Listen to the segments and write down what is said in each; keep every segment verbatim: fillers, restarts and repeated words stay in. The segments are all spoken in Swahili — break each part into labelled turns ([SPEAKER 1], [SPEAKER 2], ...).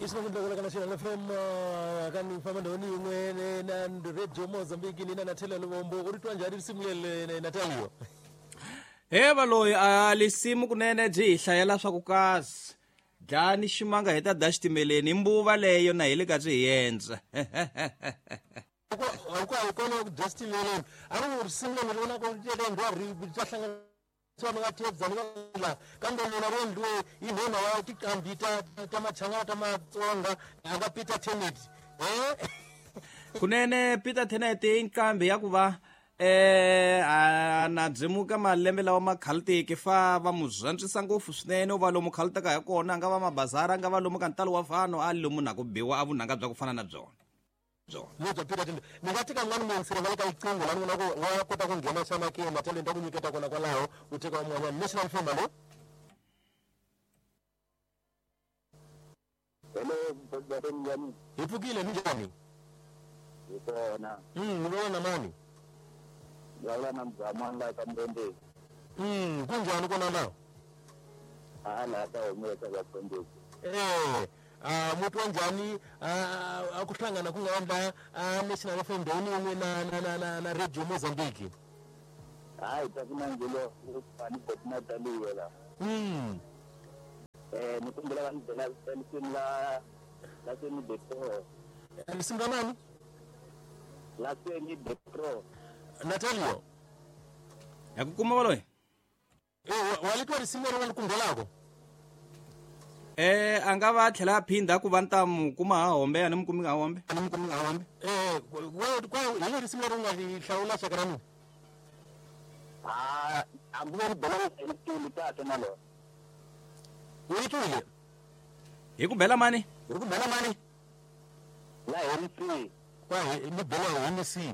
[SPEAKER 1] Isna kundakala kana National F M kani fama ndoni imwe na Radio Mozambique nina nathela lombo uritwa njari simulele Natalio.
[SPEAKER 2] He baloyi alisimu kunene byi hlayela swa ku kasi. Dlani ximanga heta dashtimeleni mbuva leyo na hile ka byi yenza.
[SPEAKER 1] Akwa ikona dashtimeleni. Aro usimule mlona ko tele ndwari bitahlanga sona ngathedza ngala kambe mina rendwe inhona wa tikambita tamachanga tamatsonga akapita tenet. Eh?
[SPEAKER 2] Kunene Peter Tenet inkambe yakuva eh ana dzimuka malembe lawa makhalti ke fa va muzantsisa ngopfu swinene o va lomu khalta ka ya kona nga va mabazara nga va lomu ka ntalo wa fano a lomu na ku biwa a vunanga bya ku fana na byona byona
[SPEAKER 1] Lota Peter Tenet ningatika ngani mensira ngale ka iqingo lani ngona ko wa kota ku ngena shama ke matalenta ku nyiketa kona kwalaho uteka mwana National Film lo.
[SPEAKER 3] Hello, Baba Ngani.
[SPEAKER 1] Ipukile njani?
[SPEAKER 3] Yona.
[SPEAKER 1] Mm, unaona mani?
[SPEAKER 3] Yala na mzamanga kambende.
[SPEAKER 1] Mm, kunjani kona nao?
[SPEAKER 3] Ala hata umeweka kwa konde.
[SPEAKER 1] Eh, ah mtu wanjani ah akuhlangana kungamba National F M ndoni umwe na na na na Radio Mozambique.
[SPEAKER 3] Hayi tafuna ngelo pani kotina taliwela.
[SPEAKER 1] Mm.
[SPEAKER 3] Eh nikumbula kanjela la la semi de pro.
[SPEAKER 1] Nisimba nani?
[SPEAKER 3] La semi de pro.
[SPEAKER 1] Natalio.
[SPEAKER 2] yakukuma baloyi
[SPEAKER 1] Eh walitwa risimero walikungelako.
[SPEAKER 2] eh anga va thlela phinda ku vanta mu kuma hombe ani mukumi nga hombe
[SPEAKER 1] Ani mukumi awambe. Eh kwa kwa ile risimero ngali hlawula shakarani.
[SPEAKER 3] Ah, ambuwa bela ni tata nalo.
[SPEAKER 1] Uitule.
[SPEAKER 2] hi ku bela mani
[SPEAKER 1] Ukubela mani?
[SPEAKER 3] La M C.
[SPEAKER 1] Kwa ni bela M C.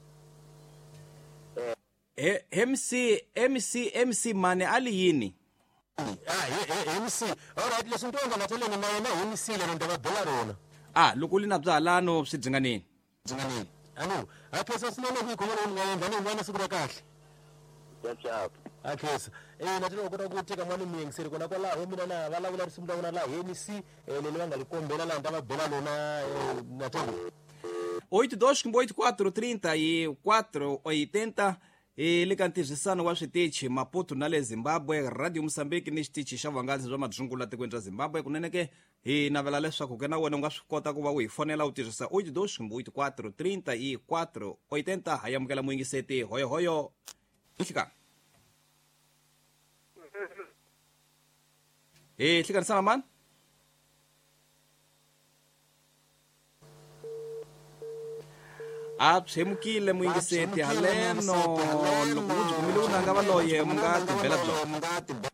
[SPEAKER 2] he MC MC MC mani ali yini
[SPEAKER 1] Ah, eh M C. Alright, leswi ntonga Natalio ni na M C le ndaba bela rona.
[SPEAKER 2] ah loko lina byalano swi dzinganini
[SPEAKER 1] Dzinganini. Anu, akhesa sinona kuyikhomela ngani ngani siku ra kahle.
[SPEAKER 3] Chap chap.
[SPEAKER 1] Akhesa. Eh Natalio ukota kuteka mwana miyengiseri kona kwala ho mina na valavula risimula kona la M C eh leli vanga likombela la ndaba bela rona Natalio.
[SPEAKER 2] oito dois oito quatro trinta e quatro oitenta e le ka ntirhisano wa switichi Maputo na le Zimbabwe Radio Mozambique ni xitichi xa vuhangalasi bya madzungula tikweni ra Zimbabwe kunene ke hi navela leswaku ke na wena u nga swi kota ku va u hi fonela u tirhisa oito dois oito quatro trinta e quatro oitenta ha yamukela muyingiseti hoyo hoyo hi hlikani hi hlikanisana mani a tshemukile muyingiseti haleno loko u byi kumile u nanga valoye mu nga tibela byona
[SPEAKER 1] Mungati